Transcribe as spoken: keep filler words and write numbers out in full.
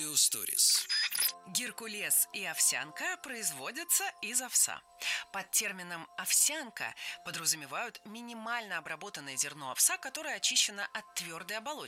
Аудиосторис. Геркулес и овсянка производятся из овса. Под термином «овсянка» подразумевают минимально обработанное зерно овса, которое очищено от твердой оболочки.